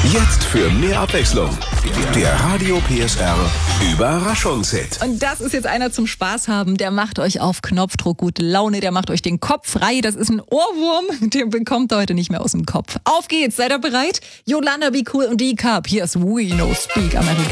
Jetzt für mehr Abwechslung. Der Radio PSR Überraschungshit. Und das ist jetzt einer zum Spaß haben. Der macht euch auf Knopfdruck gute Laune. Der macht euch den Kopf frei. Das ist ein Ohrwurm. Den bekommt ihr heute nicht mehr aus dem Kopf. Auf geht's. Seid ihr bereit? Yolanda Be Cool und D-Cup. Hier ist We No Speak America.